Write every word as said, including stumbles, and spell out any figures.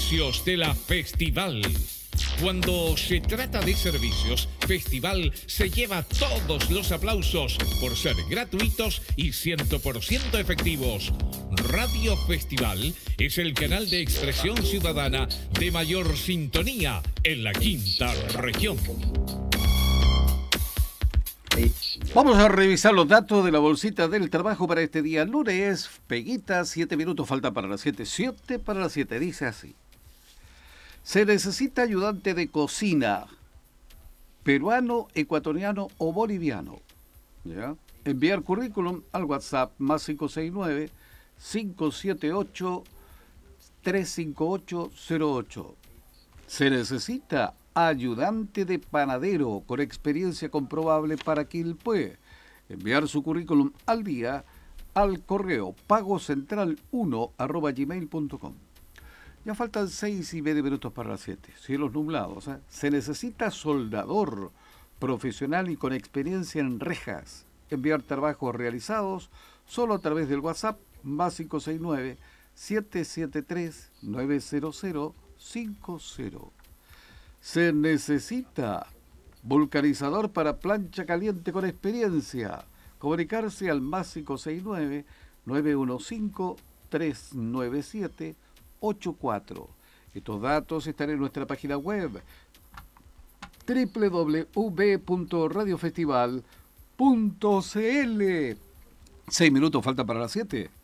servicios de la Festival. Cuando se trata de servicios, Festival se lleva todos los aplausos por ser gratuitos y cien por ciento efectivos. Radio Festival es el canal de expresión ciudadana de mayor sintonía en la quinta región. Vamos a revisar los datos de la bolsita del trabajo para este día lunes. Peguita, siete minutos, falta para las siete. siete para las siete, dice así. Se necesita ayudante de cocina, peruano, ecuatoriano o boliviano. ¿Ya? Enviar currículum al WhatsApp más cinco seis nueve, cinco siete ocho, tres cinco ocho cero ocho. Se necesita ayudante de panadero con experiencia comprobable para Quilpué. Enviar su currículum al día al correo pagocentral uno arroba gmail punto com. Ya faltan seis y medio minutos para las siete. Cielos nublados. ¿eh? Se necesita soldador profesional y con experiencia en rejas. Enviar trabajos realizados solo a través del WhatsApp más cinco seis nueve, siete siete tres, nueve cero cero cinco cero. Se necesita vulcanizador para plancha caliente con experiencia. Comunicarse al más cinco seis nueve, nueve uno cinco, tres nueve siete ocho cuatro. Estos datos están en nuestra página web doble u doble u doble u punto radio festival punto c l. Seis minutos faltan para las siete.